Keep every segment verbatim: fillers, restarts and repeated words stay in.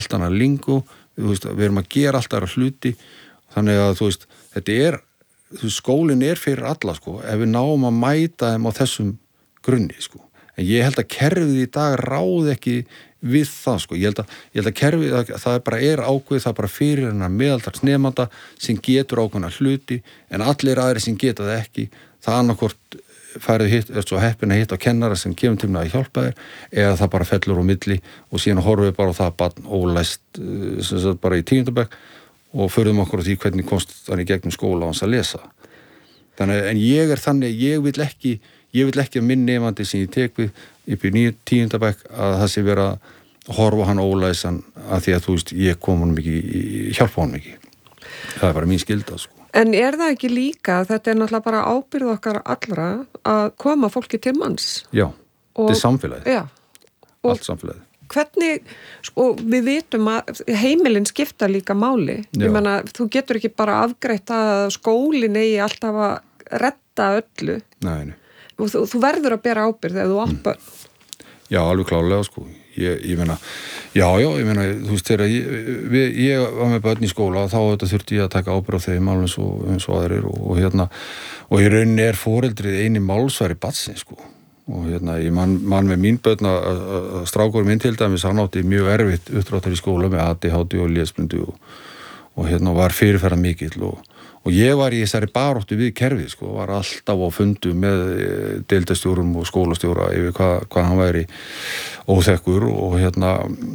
allt annað lingu, þú veist, við erum að gera allt aðra hluti, þannig að þú veist, þetta er, þú veist, skólinn er fyrir alla, sko, ef við náum að mæta þeim á þessum grunni, sko. En ég held að kerfið í dag ráði ekki við það, sko. Ég held að, ég held að kerfið, að, það bara er ákveð, það bara fyrir hennar meðaltalsnemanda sem getur ákveðna hluti, en allir aðri sem geta það ekki, það annarkvort færið hitt, er svo heppin að hitta á kennara sem kemur til með að hjálpa þér, eða það bara fellur á milli og síðan horfum við bara á það barn ólæst, sem sagt bara í tíunda bekk og förðum okkur á því hvernig komst þannig gegnum skóla á hans að lesa. Þannig, en ég er þannig, ég vil ekki, ég vil ekki að minn nefandi sem ég tek við upp í níu, tíunda bekk að það sé vera að horfa hann ólæsan að því að þú veist, ég kom honum ekki, hjálpa honum ekki. Það er bara mín skylda, sko. En er það ekki líka, þetta er náttúrulega bara ábyrgð okkar allra að koma fólki til manns? Já, þetta er samfélagið. Já. Og allt samfélagið. Hvernig, sko, við vitum að heimilin skipta líka máli. Já. Ég meina, þú getur ekki bara afgreitt að skólinn eigi alltaf að redda öllu. Nei, nei. Og þú, þú verður að bera ábyrgð þegar þú átt börn. Já, alveg klárlega, sko. Ég, ég meina, já, já, ég meina, þú veist, þegar ég, við, ég var með börn í skóla, þá þetta þurfti ég að taka ábyrgð á þeim alveg eins og, eins og aðrir og, og hérna, og í rauninni er foreldrið eini málsvari barnsins, sko. Og hérna, ég man, man með mín börn að, að strákur minn til dæmis, hann átti mjög erfitt uppdráttar í skóla með A D H D og lesblindu og, og hérna var fyrirferðar mikill og Og ég var í þessari baróttu við kerfið, sko, var alltaf á fundu með deildastjórum og skólastjóra yfir hvað, hvað hann væri óþekkur og hérna,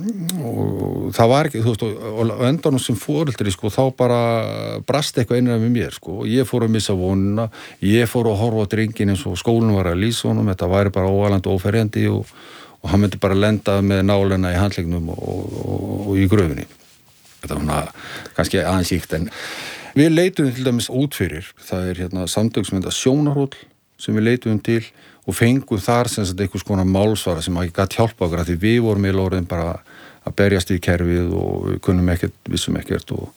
og það var ekki, þú veist, og endanum sem foreldri, sko, þá bara brast eitthvað einan með mér, sko, og ég fór að missa vonuna, ég fór að horfa á drenginn eins og skólinn var að lýsa honum, þetta væri bara óalandi óferjandi og, og hann myndi bara lenda með nálina í handleggnum og, og, og, og í gröfinni. Þetta var kannski aðeins íkt, en við leitum til dæmis út fyrir, það er hérna samtök sem þetta sjónarhóll sem við leitum til og fengum þar sem þetta einhvers konar málsvara sem ekki gæti hjálpa okkur að því við vorum í lóriðin bara að berjast í kerfið og við kunnum ekkert, vissum ekkert og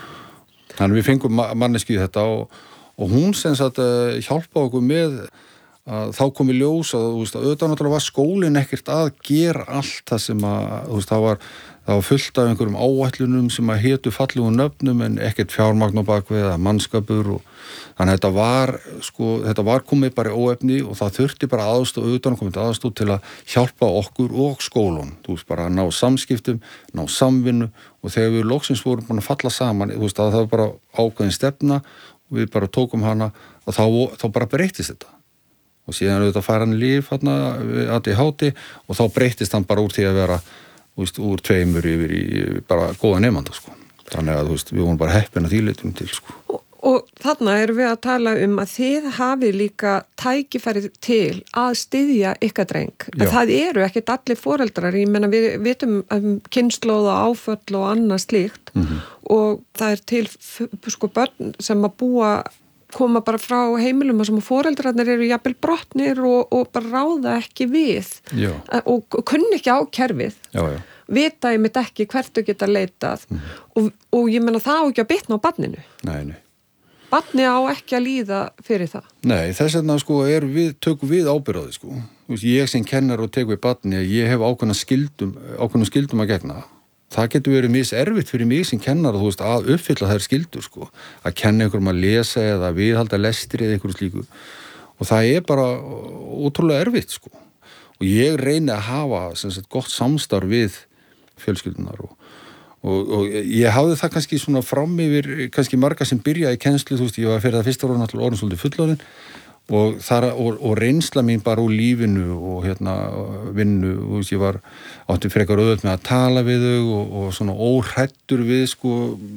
þannig við fengum manneski þetta og, og hún sem sagt hjálpa okkur með að þá kom í ljós að þú veist að auðvitað náttúrulega var skólinn ekkert að gera allt það sem að þú veist það var Það var fullt af einhverjum áætlunum sem að hétu fallegum nöfnum en ekkert fjármagn á bakvið eða mannskapur og þannig að þetta var, sko, þetta var komið bara í óefni og það þurfti bara aðstoð, auðvitað komið aðstoð til að hjálpa okkur og skólun. Þú veist, bara að ná samskiptum, ná samvinnu og þegar við loksins vorum búin að falla saman, þú veist, að það var bara ákveðin stefna og við bara tókum hana og þá, þá bara breyttist þetta. Og síðan auðvitað fær hann líf hérna A D H D og þá breyttist hann bara úr því að vera Þú veist, úr tveimur yfir í bara góða nemanda, sko. Þannig að, þú veist, við vorum bara heppin að því leitum til, sko. Og, og þarna erum við að tala um að þið hafið líka tækifærið til að styðja ykkar dreng. Að það eru ekkert allir foreldrar, ég menna við vitum um kynslóð og áföll og annað slíkt mm-hmm. og það er til, sko, börn sem að búa koma bara frá heimilum sem foreldrarnir eru jafnvel brotnir og, og bara ráða ekki við já. og kunni ekki á kerfið já, já. vita ég mitt ekki hvert þau geta leitað mm. og, og ég menna það á ekki að bitna á barninu nei, nei. Barni á ekki að líða fyrir það Nei, þess vegna sko er við, tökum við ábyrgðaði sko ég sem kennar og tek við barni ég hef ákveðna skildum ákveðna skildum að gegna Það getur verið mis erfitt fyrir mig sem kennar þú veist, að uppfylla þær skyldur sko. Að kenna einhverjum að lesa eða viðhalda lestri eða einhverju slíku. Og það er bara ótrúlega erfitt sko. Og ég reyni að hafa sem sagt, gott samstarf við fjölskyldunar. Og, og, og ég hafði það kannski svona fram yfir kannski marga sem byrja í kennslu. Þú veist, ég var fyrir það fyrsta ára náttúrulega orðin svolítið fullorðinn. Og, þar, og, og reynsla mín bara úr lífinu og hérna vinnu og ég var átti frekar auðvöld með að tala við þau og, og svona óhrættur við sko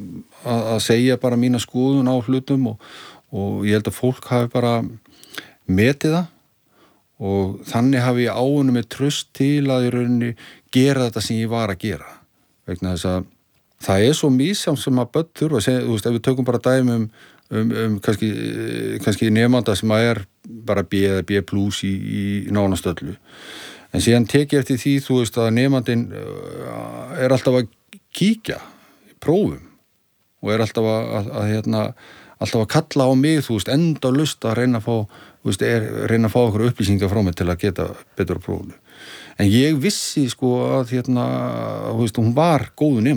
að, að segja bara mína skoðun á hlutum og, og ég held að fólk hafi bara metið það og þannig hafi ég áunum með tröst til að í rauninni gera þetta sem ég var að gera vegna þess að það er svo mísjamt sem að börn þurfa að segja, þú veist, ef við tökum bara dæmi um um, um kannski, kannski nemanda sem að er bara B eða B plus í, í nánast öllu. En síðan tek ég eftir því, þú veist, að nemandinn er alltaf að kíkja í prófum og er alltaf að, að, að hérna, alltaf að kalla á mig, þú veist, endalaust að reyna að fá, þú veist, er, reyna að fá okkur upplýsingar frá mig til að geta betur á prófunu. en ég vissi sko að hérna, þú veist, hún var góðu nema